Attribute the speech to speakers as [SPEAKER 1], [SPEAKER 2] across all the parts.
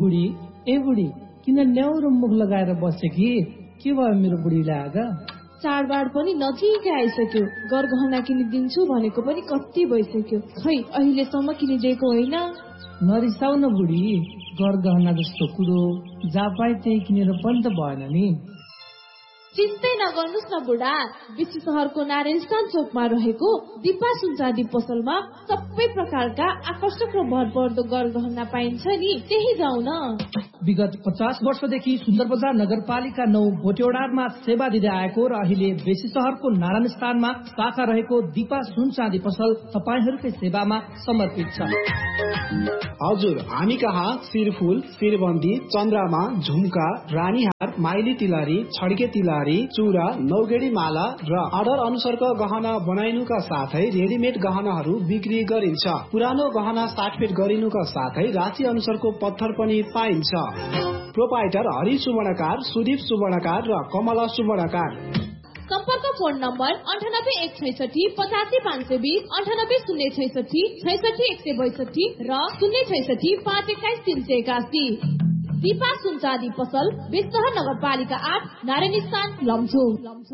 [SPEAKER 1] बुढी ए बुढी किन न्याउरो मुख लगाएर बसे कि के भयो मेरो बुढीलाई आज?
[SPEAKER 2] चाडबाड पनि नजिकै आइसक्यो, गरगहना किनिदिन्छु भनेको पनि कति भइसक्यो, खै अहिलेसम्म किनिदिएको होइन।
[SPEAKER 1] नरिसाउ न बुढी, गरगहना जस्तो कुरो जहाँ पाए त्यही किनेर पनि त भएन नि।
[SPEAKER 2] चिन्तै नगर्नुहोस् न बुढा, बेसी शहरको नारायणस्थान चोकमा रहेको दिपा सुनचाँदी पसलमा सबै प्रकारका आकर्षक र भरपर्दो गरगहना पाइन्छ नि, त्यही जाउँ न।
[SPEAKER 1] विगत 50 वर्षदेखि सुन्दर बजार नगरपालिका 9 बोटेओडारमा सेवा दिँदै आएको र अहिले बेसी शहरको नारायण स्थानमा शाखा रहेको दीपा सुन चाँदी पसल तपाईहरूकै सेवामा समर्पित छ।
[SPEAKER 3] हजुर, हामी कहाँ शिरफुल, शिरबन्दी, चन्द्रमा, झुम्का, रानीहार, माइली तिलहरी, छड्के तिलहरी, चूरा, नौगेडी माला र अर्डर अनुसारको गहना बनाइनुका साथै रेडिमेड गहनाहरू बिक्री गरिन्छ। पुरानो गहना साटफेट गरिनुका साथै राशि अनुसारको पत्थर पनि पाइन्छ। प्रोपाइटर हरि सुवर्णकार, सुदीप सुवर्णकार र कमला सुवर्णकार।
[SPEAKER 2] सम्पर्क फोन नम्बर 9816 85520, 9806 66162 र 066 521 381। दीपा सुनचाँदी पसल, बेस्तहर नगरपालिका 8, नारायणस्थान, लमजुङ।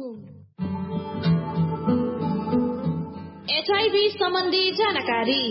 [SPEAKER 2] एचआईभी सम्बन्धी जानकारी।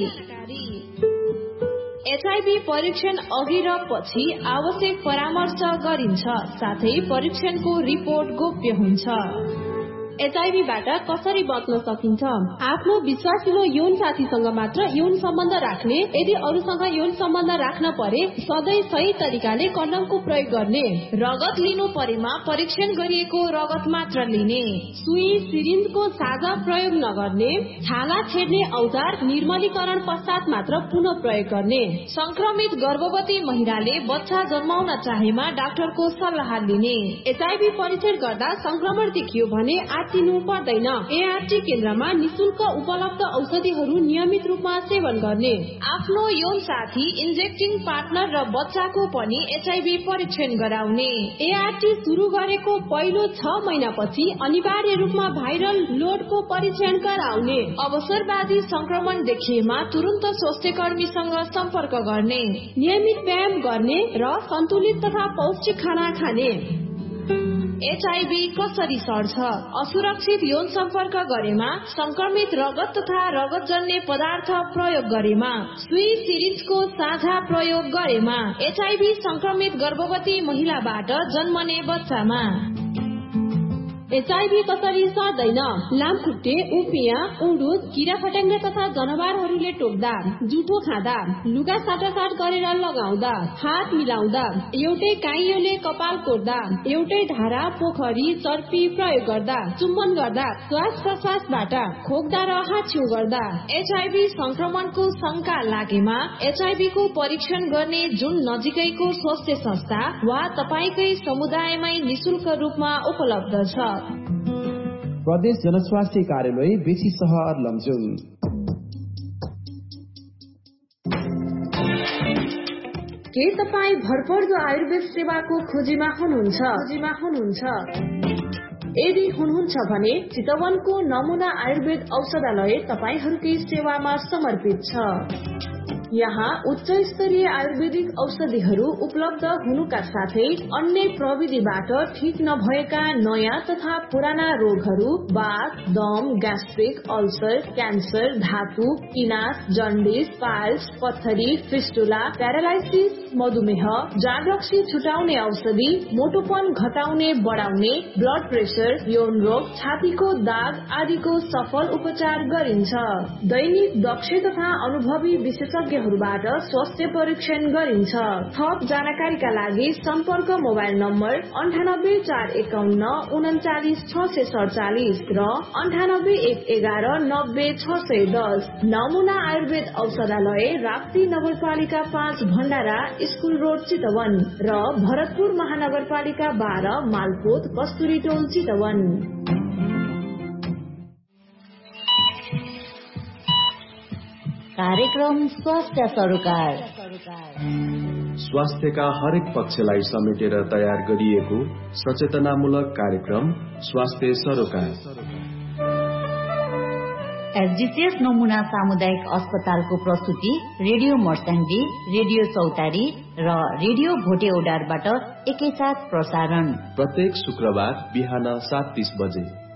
[SPEAKER 2] एचआईभी परीक्षण अघि र पछि आवश्यक परामर्श गरिन्छ, साथै परीक्षणको रिपोर्ट गोप्य हुन्छ। एचआईभीबाट कसरी बच्न सकिन्छ? आफ्नो विश्वासिलो यौन साथीसँग मात्र यौन सम्बन्ध राख्ने, यदि अरूसँग यौन सम्बन्ध राख्न परे सधैँ सही तरिकाले कन्डमको प्रयोग गर्ने, रगत लिनु परेमा परीक्षण गरिएको रगत मात्र लिने, सुई सिरिन्जको साझा प्रयोग नगर्ने, छाला छेड्ने औजार निर्मलीकरण पश्चात मात्र पुनः प्रयोग गर्ने, संक्रमित गर्भवती महिलाले बच्चा जन्माउन चाहेमा डाक्टरको सल्लाह लिने, एचआईभी परीक्षण गर्दा संक्रमण देखियो भने आत्तिनु पर्दैन, एआरटी केन्द्रमा निशुल्क उपलब्ध औषधिहरू नियमित रूपमा सेवन गर्ने, आफ्नो यौन साथी, इन्जेक्टिङ पार्टनर र बच्चाको पनि एचआईभी परीक्षण गराउने, एआरटी सुरु गरेको पहिलो 6 महिनापछि अनिवार्य रूपमा भाइरल लोडको परीक्षण गराउने, अवसरवादी संक्रमण देखिएमा तुरन्त स्वास्थ्य कर्मीसँग सम्पर्क गर्ने, नियमित व्यायाम गर्ने र सन्तुलित तथा पौष्टिक खाना खाने। एचआईभी कसरी सर्छ? असुरक्षित यौन सम्पर्क गरेमा, संक्रमित रगत तथा रगतजन्य पदार्थ प्रयोग गरेमा, सुई सिरिन्जको साझा प्रयोग गरेमा, एचआईभी संक्रमित गर्भवती महिलाबाट जन्मने बच्चामा। एचआईभी कसरी सर्दैन? लामखुट्टे, उपिया, उडुस, किरा फट्याङ्ग्रा तथा जनावरहरूले टोक्दा, जुठो खाँदा, लुगा साटासाट गरेर लगाउँदा, हात मिलाउँदा, एउटै काइयोले कपाल कोर्दा, एउटै धारा, पोखरी, चर्पी प्रयोग गर्दा, चुम्बन गर्दा, श्वास प्रश्वासबाट खोक्दा र हाछ्यौ गर्दा, एचआईभी संक्रमणको शंका लागेमा एचआईभी को परीक्षण गर्ने जुन नजिकैको स्वास्थ्य संस्था वा तपाईकै समुदायमै निशुल्क रूपमा उपलब्ध छ।
[SPEAKER 4] प्रदेश जनस्वास्थ्य कार्यालय, बेसी शहर, लमजुङ।
[SPEAKER 2] के तपाईँ भरपर्दो आयुर्वेद सेवाको खोजीमा हुनुहुन्छ? यदि हुनुहुन्छ भने चितवनको नमुना आयुर्वेद औषधालय तपाईहरूकै सेवामा समर्पित छ। यहाँ उच्च स्तरीय आयुर्वेदिक औषधिहरू उपलब्ध हुनुका साथै अन्य प्रविधिबाट ठीक नभएका नयाँ तथा पुराना रोगहरू, बाथ, दम, ग्यास्ट्रिक, अल्सर, क्यान्सर, धातु, किनास, जन्डिस, पाइल्स, पत्थरी, फिस्टुला, प्यारालाइसिस, मधुमेह, जागरक्सी छुटाउने औषधि, मोटोपन घटाउने बढाउने, ब्लड प्रेसर, यौन रोग, छातीको दाग आदिको सफल उपचार गरिन्छ। दैनिक दक्ष तथा अनुभवी विशेषज्ञहरूबाट स्वास्थ्य परीक्षण गरिन्छ। थप जानकारीका लागि सम्पर्क मोबाइल नम्बर 9841199647 र 9811900610। नमुना आयुर्वेद औषधालय, राप्ती नगरपालिका 5, भण्डारा स्कूल रोड, चितवन र भरतपुर महानगरपालिका 12, मालपोत, कस्तुरी टोल, चितवन।
[SPEAKER 5] कार्यक्रम स्वास्थ्य सरोकार।
[SPEAKER 6] स्वास्थ्यका हरेक पक्षलाई समेटेर तयार गरिएको सचेतनामूलक कार्यक्रम स्वास्थ्य सरोकार।
[SPEAKER 5] एसडीसीएस नमुना सामुदायिक अस्पतालको प्रस्तुति रेडियो मर्स्याङ्गी, रेडियो चौतारी र रेडियो भोटेउडारबाट एकैसाथ प्रसारण
[SPEAKER 6] प्रत्येक शुक्रबार बिहान 7:30 बजे।